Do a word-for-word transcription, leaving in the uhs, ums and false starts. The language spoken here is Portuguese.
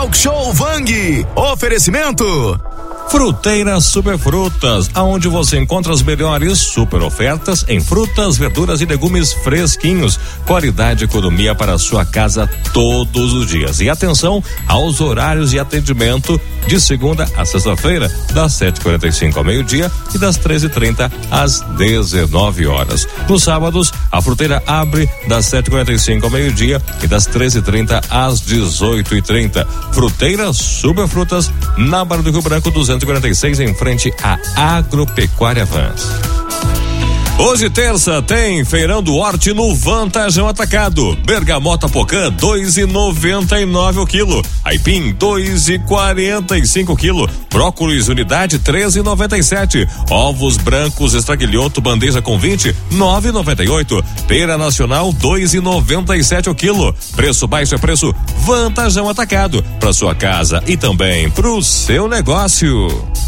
Talk Show Vang. Oferecimento Fruteira Superfrutas, aonde você encontra as melhores super ofertas em frutas, verduras e legumes fresquinhos. Qualidade e economia para a sua casa todos os dias. E atenção aos horários de atendimento de segunda a sexta-feira, das sete e quarenta e cinco ao meio-dia e das treze e trinta às dezenove horas. Nos sábados, a fruteira abre das sete e quarenta e cinco ao meio-dia e das treze e trinta às dezoito e trinta. Fruteira Superfrutas, na Barra do Rio Branco duzentos e quarenta e seis, em frente à Agropecuária Vans. Hoje, terça, tem Feirão do Horti no Vantajão Atacado. Bergamota Pocã, dois e noventa e nove o quilo. Aipim, dois e quarenta e cinco o quilo. Brócolis unidade, treze e noventa e sete. Ovos brancos estraguilhoto, bandeja com vinte, nove e noventa e oito. Pera nacional, dois e noventa e sete o quilo. Preço baixo é preço Vantajão Atacado. Para sua casa e também pro seu negócio.